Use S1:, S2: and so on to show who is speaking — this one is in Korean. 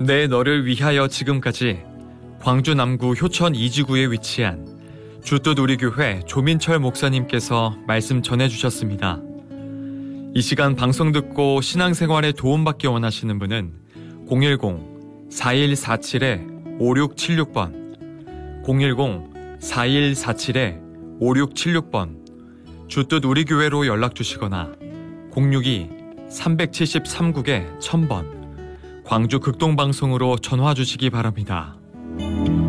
S1: 내 너를 위하여 지금까지 광주 남구 효천 이지구에 위치한 주뜻 우리교회 조민철 목사님께서 말씀 전해주셨습니다. 이 시간 방송 듣고 신앙생활에 도움받기 원하시는 분은 010-4147-5676번 010-4147-5676번 주뜻 우리교회로 연락주시거나 062-373국에 1000번 광주 극동방송으로 전화 주시기 바랍니다.